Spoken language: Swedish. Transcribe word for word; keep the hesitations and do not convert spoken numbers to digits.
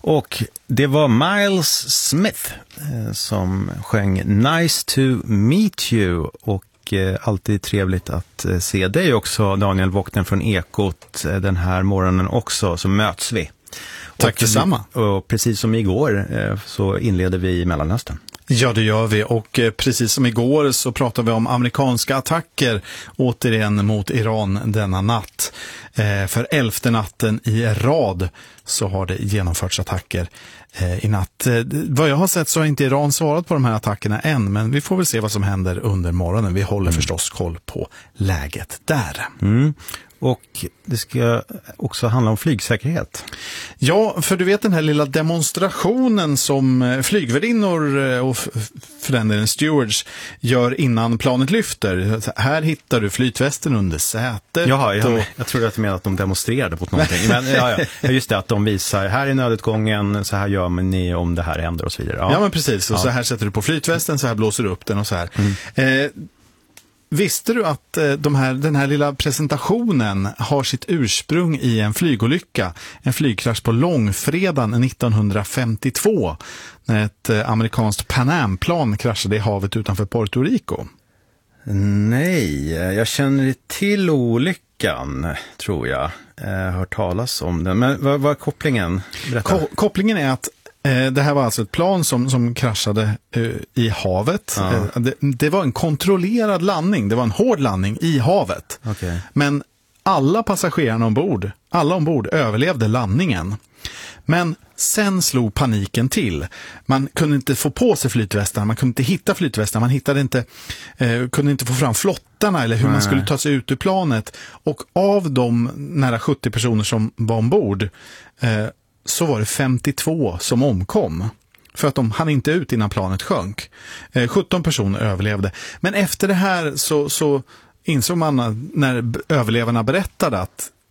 Och det var Miles Smith eh, som sjöng Nice to meet you, och eh, alltid trevligt att eh, se dig också, Daniel Wockner från Ekot, eh, den här morgonen också, så möts vi. Tack detsamma. Och precis som igår eh, så inleder vi i Mellanöstern. Ja, det gör vi, och precis som igår så pratar vi om amerikanska attacker återigen mot Iran denna natt. Eh, för elfte natten i rad så har det genomförts attacker eh, i natt. Eh, vad jag har sett så har inte Iran svarat på de här attackerna än, men vi får väl se vad som händer under morgonen. Vi håller mm. förstås koll på läget där. Mm. Och det ska också handla om flygsäkerhet. Ja, för du vet den här lilla demonstrationen som flygvärdinnor och för den delen stewards gör innan planet lyfter. Här hittar du flytvästen under sätet. Ja, jag, och... jag trodde att du menade att de demonstrerade mot någonting. Men ja, ja, just det, att de visar, här är nödutgången, så här gör ni om det här händer och så vidare. Ja, ja men precis, och ja. Så här sätter du på flytvästen, så här blåser du upp den och så här. Mm. Eh, Visste du att eh, de här, den här lilla presentationen har sitt ursprung i en flygolycka, en flygkrasch på långfredagen nittonhundrafemtiotvå, när ett eh, amerikanskt Pan Am-plan kraschade i havet utanför Puerto Rico? Nej, jag känner till olyckan, tror jag. Jag har hört talas om den. Men vad, vad är kopplingen? Ko- kopplingen är att det här var alltså ett plan som, som kraschade uh, i havet. Ja. Uh, det, det var en kontrollerad landning. Det var en hård landning i havet. Okay. Men alla passagerarna ombord, alla ombord överlevde landningen. Men sen slog paniken till. Man kunde inte få på sig flytvästarna, man kunde inte hitta flytvästarna, man hittade inte, eh, kunde inte få fram flottarna eller hur nej, man skulle ta sig ut ur planet. Och av de nära sjuttio personer som var ombord eh, så var det femtiotvå som omkom. För att de hann inte ut innan planet sjönk. Eh, sjutton personer överlevde. Men efter det här så, så insåg man när överlevarna berättade att